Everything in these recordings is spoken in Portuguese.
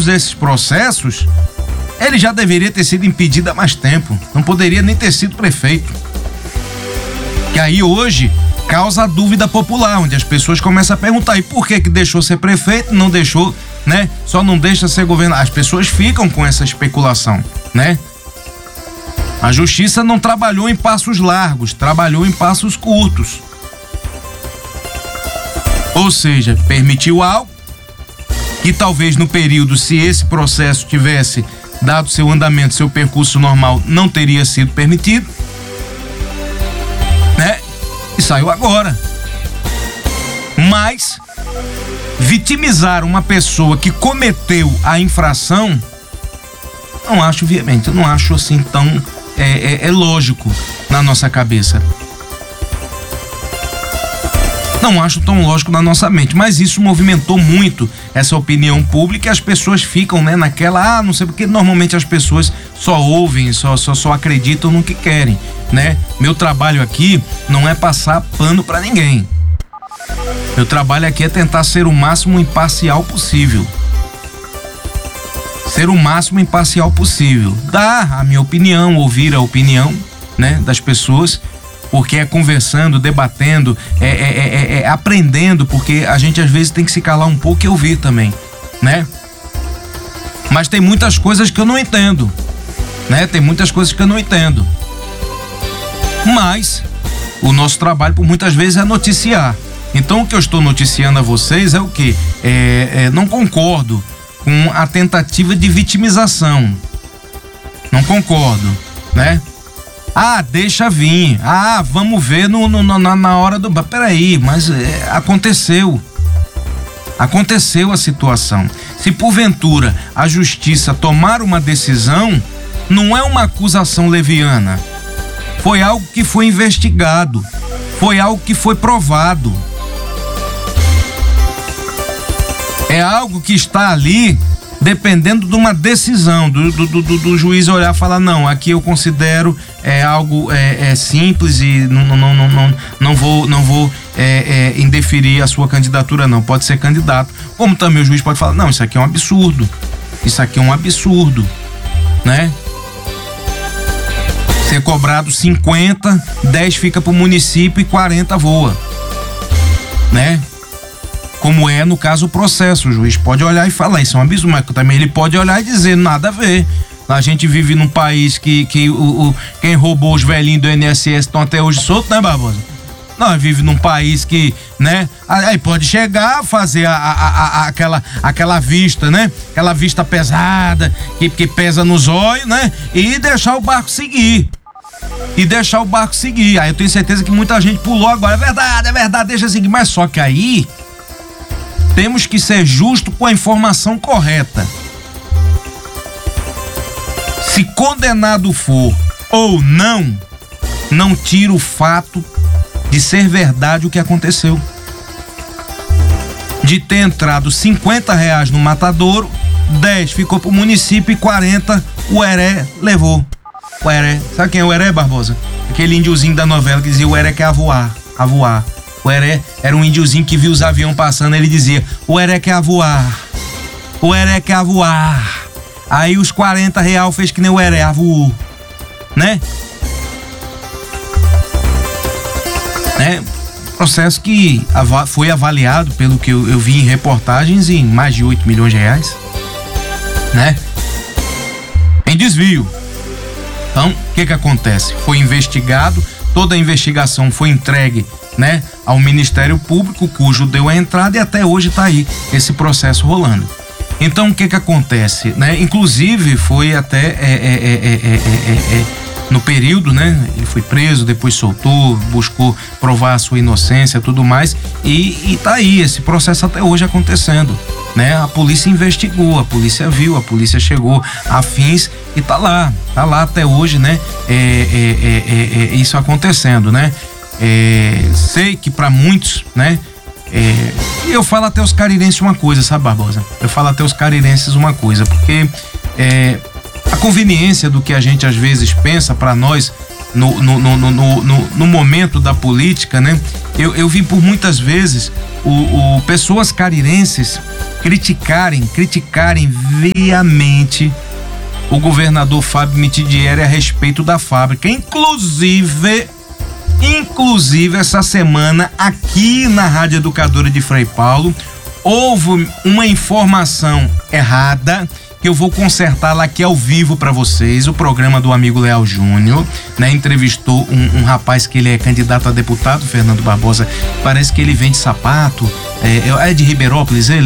todos esses processos, ele já deveria ter sido impedido há mais tempo. Não poderia nem ter sido prefeito. Que aí hoje causa a dúvida popular, onde as pessoas começam a perguntar: e por que deixou ser prefeito, não deixou, né? Só não deixa ser governador. As pessoas ficam com essa especulação, né? A justiça não trabalhou em passos largos, trabalhou em passos curtos. Ou seja, permitiu algo que talvez no período, se esse processo tivesse dado seu andamento, seu percurso normal, não teria sido permitido, né? E saiu agora. Mas vitimizar uma pessoa que cometeu a infração, não acho veemente, eu não acho assim tão lógico na nossa cabeça. Não acho tão lógico na nossa mente, mas isso movimentou muito essa opinião pública e as pessoas ficam, né, naquela, não sei, porque normalmente as pessoas só ouvem, só acreditam no que querem, né? Meu trabalho aqui não é passar pano pra ninguém. Meu trabalho aqui é tentar ser o máximo imparcial possível. Ser o máximo imparcial possível. Dar a minha opinião, ouvir a opinião, né, das pessoas, porque é conversando, debatendo, aprendendo, porque a gente às vezes tem que se calar um pouco e ouvir também, né? Mas tem muitas coisas que eu não entendo, né? Tem muitas coisas que eu não entendo. Mas o nosso trabalho por muitas vezes é noticiar. Então o que eu estou noticiando a vocês é o quê? Não concordo com a tentativa de vitimização. Não concordo, né? Deixa vir. Vamos ver na hora do... Peraí, mas aconteceu. Aconteceu a situação. Se porventura a justiça tomar uma decisão, não é uma acusação leviana. Foi algo que foi investigado. Foi algo que foi provado. É algo que está ali dependendo de uma decisão do juiz olhar e falar: não, aqui eu considero algo simples e não vou indeferir a sua candidatura, não. Pode ser candidato. Como também o juiz pode falar: não, isso aqui é um absurdo. Isso aqui é um absurdo, né? Ser cobrado 50, 10 fica pro município e 40 voa, né? Como é no caso o processo, o juiz pode olhar e falar: isso é um absurdo, mas também ele pode olhar e dizer: nada a ver. A gente vive num país que quem roubou os velhinhos do INSS estão até hoje soltos, né, Barbosa? Nós vive num país que, né, aí pode chegar, fazer aquela vista, né? Aquela vista pesada, que pesa nos olhos, né? E deixar o barco seguir. Aí eu tenho certeza que muita gente pulou agora. É verdade, deixa seguir. Mas só que aí temos que ser justos com a informação correta. Se condenado for ou não tira o fato de ser verdade o que aconteceu. De ter entrado R$50 no matadouro, 10 ficou pro município e 40 o Heré levou. O Heré, sabe quem é o Heré, Barbosa? Aquele índiozinho da novela que dizia: o Heré quer voar. O Heré era um índiozinho que viu os aviões passando, ele dizia: o Heré quer voar. Aí os R$40 fez que nem o Heré, voou, né? Processo que foi avaliado, pelo que eu vi em reportagens, em mais de R$8 milhões, né? Em desvio. Então, o que acontece? Foi investigado, toda a investigação foi entregue, né, ao Ministério Público, cujo deu a entrada, e até hoje está aí esse processo rolando. Então, o que acontece, né? Inclusive, foi até no período, né? Ele foi preso, depois soltou, buscou provar a sua inocência, tudo mais, e tá aí esse processo até hoje acontecendo, né? A polícia investigou, a polícia viu, a polícia chegou a fins e tá lá até hoje, né? Isso acontecendo, né? Sei que para muitos, né? E eu falo até os carirenses uma coisa, sabe, Barbosa? Eu falo até os carirenses uma coisa, porque a conveniência do que a gente às vezes pensa para nós no momento da política, né? Eu vi por muitas vezes pessoas carirenses criticarem veemente o governador Fábio Mitidieri a respeito da fábrica. Inclusive essa semana aqui na Rádio Educadora de Frei Paulo houve uma informação errada que eu vou consertar lá aqui ao vivo para vocês. O programa do amigo Leal Júnior, né, entrevistou um rapaz que ele é candidato a deputado, Fernando Barbosa. Parece que ele vende sapato, é de Ribeirópolis, ele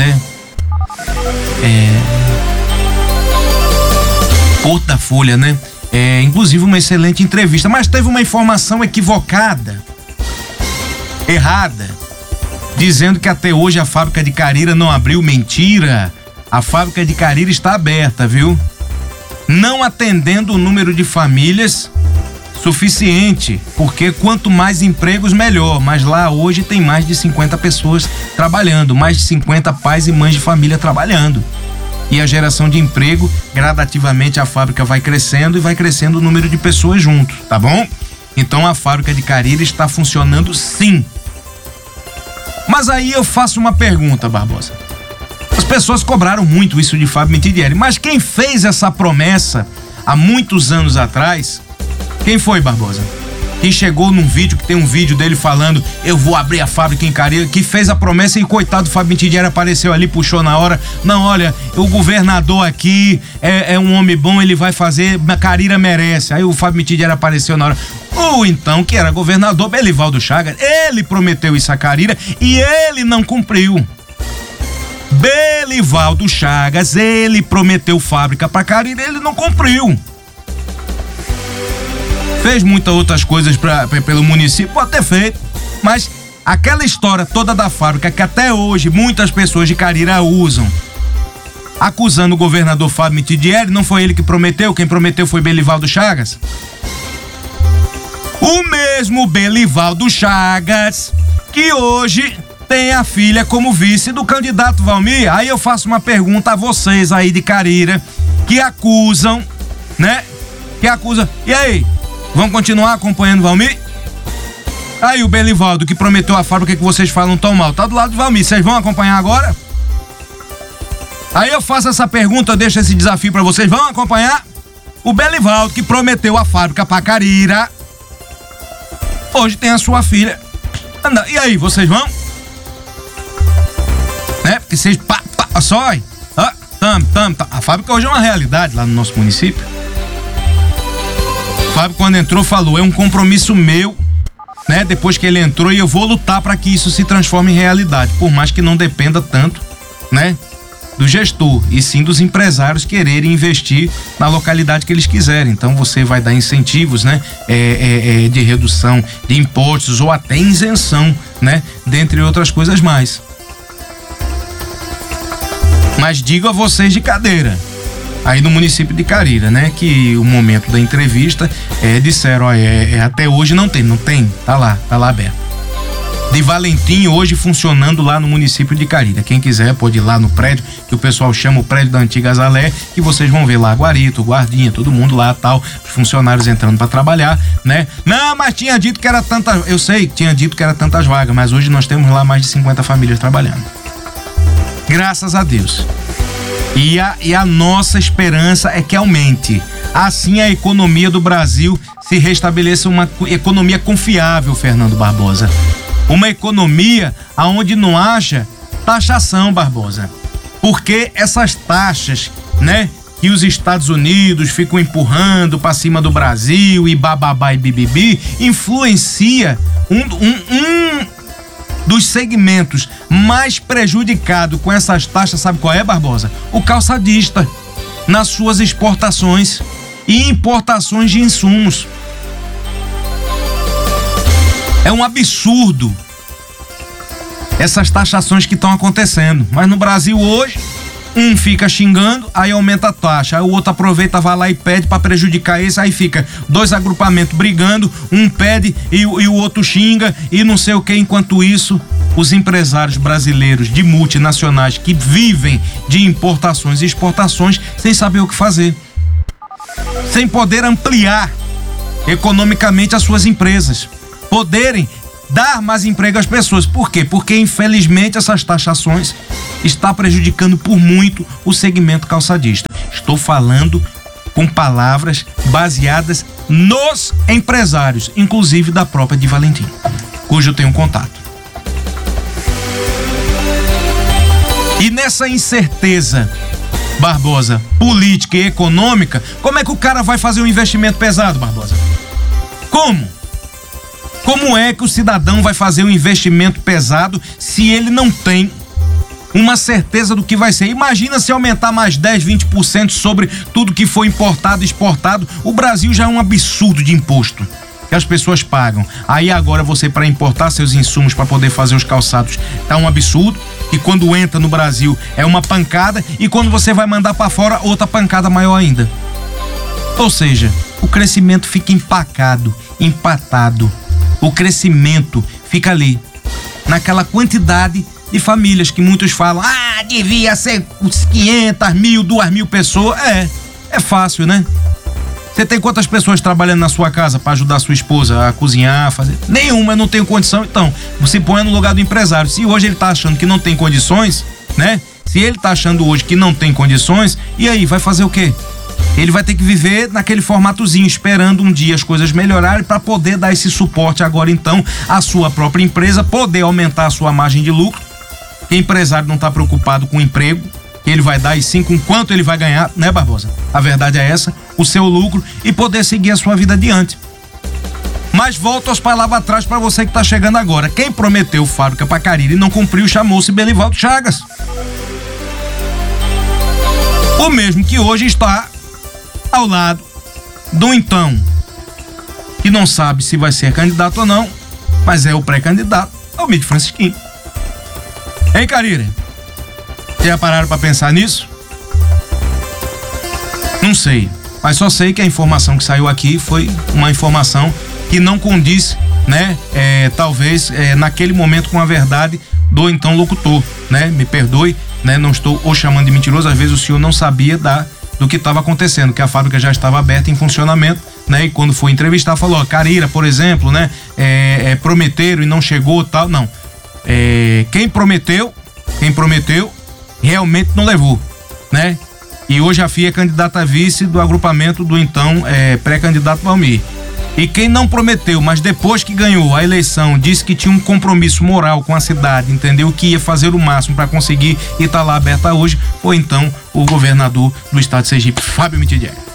Porto da Folha, né? Inclusive uma excelente entrevista, mas teve uma informação equivocada, errada, dizendo que até hoje a fábrica de Carira não abriu. Mentira! A fábrica de Carira está aberta, viu? Não atendendo o número de famílias suficiente, porque quanto mais empregos, melhor. Mas lá hoje tem mais de 50 pessoas trabalhando, mais de 50 pais e mães de família trabalhando. E a geração de emprego, gradativamente a fábrica vai crescendo e vai crescendo o número de pessoas junto, tá bom? Então a fábrica de Carira está funcionando sim. Mas aí eu faço uma pergunta, Barbosa. As pessoas cobraram muito isso de Fábio Mitidieri, mas quem fez essa promessa há muitos anos atrás, quem foi, Barbosa? Quem chegou num vídeo, que tem um vídeo dele falando, eu vou abrir a fábrica em Carira, que fez a promessa e coitado do Fábio Mitidieri apareceu ali, puxou na hora. Não, olha, o governador aqui é um homem bom, ele vai fazer, Carira merece. Aí o Fábio Mitidieri apareceu na hora. Ou então, que era governador, Belivaldo Chagas, ele prometeu isso a Carira e ele não cumpriu. Belivaldo Chagas, ele prometeu fábrica para Carira, ele não cumpriu. Fez muitas outras coisas pelo município, pode ter feito, mas aquela história toda da fábrica que até hoje muitas pessoas de Carira usam, acusando o governador Fábio Mitidieri, não foi ele que prometeu, quem prometeu foi Belivaldo Chagas. O mesmo Belivaldo Chagas que hoje tem a filha como vice do candidato Valmir. Aí eu faço uma pergunta a vocês aí de Carira, que acusam, né? E aí, vão continuar acompanhando o Valmir? Aí o Belivaldo, que prometeu a fábrica que vocês falam tão mal, tá do lado do Valmir, vocês vão acompanhar agora? Aí eu faço essa pergunta, eu deixo esse desafio pra vocês, vão acompanhar? O Belivaldo, que prometeu a fábrica pra Carira, hoje tem a sua filha. E aí, vocês vão? Né? Porque vocês só a fábrica hoje é uma realidade lá no nosso município. O Fábio, quando entrou, falou, é um compromisso meu, né? Depois que ele entrou, e eu vou lutar para que isso se transforme em realidade, por mais que não dependa tanto, né, do gestor, e sim dos empresários quererem investir na localidade que eles quiserem. Então você vai dar incentivos, né, de redução de impostos ou até isenção, né, dentre outras coisas mais. Mas digo a vocês de cadeira, aí no município de Carira, né, que o momento da entrevista disseram, ó, até hoje não tem, tá lá aberto. De Valentim hoje funcionando lá no município de Carira. Quem quiser pode ir lá no prédio, que o pessoal chama o prédio da antiga Azalé, que vocês vão ver lá Guarito, Guardinha, todo mundo lá, tal, os funcionários entrando para trabalhar, né? Não, mas tinha dito que era eu sei que tinha dito que era tantas vagas, mas hoje nós temos lá mais de 50 famílias trabalhando. Graças a Deus. E a nossa esperança é que aumente. Assim a economia do Brasil se restabeleça, uma economia confiável, Fernando Barbosa. Uma economia onde não haja taxação, Barbosa. Porque essas taxas, né, que os Estados Unidos ficam empurrando para cima do Brasil e bababá e bibibi, influencia um dos segmentos mais prejudicado com essas taxas, sabe qual é, Barbosa? O calçadista, nas suas exportações e importações de insumos. É um absurdo essas taxações que estão acontecendo, mas no Brasil hoje, um fica xingando, aí aumenta a taxa, aí o outro aproveita, vai lá e pede para prejudicar esse, aí fica dois agrupamentos brigando, um pede e o outro xinga e não sei o que. Enquanto isso, os empresários brasileiros de multinacionais que vivem de importações e exportações sem saber o que fazer, sem poder ampliar economicamente as suas empresas, poderem dar mais emprego às pessoas. Por quê? Porque infelizmente essas taxações estão prejudicando por muito o segmento calçadista. Estou falando com palavras baseadas nos empresários, inclusive da própria de Valentim, cujo eu tenho contato. E nessa incerteza, Barbosa, política e econômica, como é que o cara vai fazer um investimento pesado, Barbosa? Como? Como é que o cidadão vai fazer um investimento pesado se ele não tem uma certeza do que vai ser? Imagina se aumentar mais 10, 20% sobre tudo que foi importado e exportado. O Brasil já é um absurdo de imposto que as pessoas pagam. Aí agora você, para importar seus insumos para poder fazer os calçados, tá um absurdo. E quando entra no Brasil é uma pancada, e quando você vai mandar para fora, outra pancada maior ainda. Ou seja, o crescimento fica empacado, empatado. O crescimento fica ali, naquela quantidade de famílias que muitos falam, devia ser uns 500 mil, 2 mil pessoas. É fácil, né? Você tem quantas pessoas trabalhando na sua casa para ajudar a sua esposa a cozinhar, fazer? Nenhuma, eu não tenho condição. Então, você põe no lugar do empresário. Se hoje ele tá achando que não tem condições, né? Se ele tá achando hoje que não tem condições, e aí, vai fazer o quê? Ele vai ter que viver naquele formatozinho, esperando um dia as coisas melhorarem para poder dar esse suporte agora então à sua própria empresa, poder aumentar a sua margem de lucro. O empresário não está preocupado com o emprego que ele vai dar, e sim com quanto ele vai ganhar, né, Barbosa? A verdade é essa, o seu lucro, e poder seguir a sua vida adiante. Mas volto às palavras atrás para você que está chegando agora. Quem prometeu fábrica para Cariri e não cumpriu, chamou-se Belivaldo Chagas. O mesmo que hoje está ao lado do então, que não sabe se vai ser candidato ou não, mas é o pré-candidato, Almir Francisquinho. Hein, Cariri? Já pararam para pensar nisso? Não sei, mas só sei que a informação que saiu aqui foi uma informação que não condiz, né? Talvez naquele momento com a verdade do então locutor, né? Me perdoe, né? Não estou o chamando de mentiroso, às vezes o senhor não sabia do que estava acontecendo, que a fábrica já estava aberta em funcionamento, né? E quando foi entrevistar falou, Carira, por exemplo, né? Prometeram e não chegou, tal, não. Quem prometeu realmente não levou, né? E hoje a FIA é candidata a vice do agrupamento do então pré-candidato Valmir. E quem não prometeu, mas depois que ganhou a eleição, disse que tinha um compromisso moral com a cidade, entendeu? Que ia fazer o máximo para conseguir e tá lá aberta hoje, foi então o governador do estado de Sergipe, Fábio Mitidjé.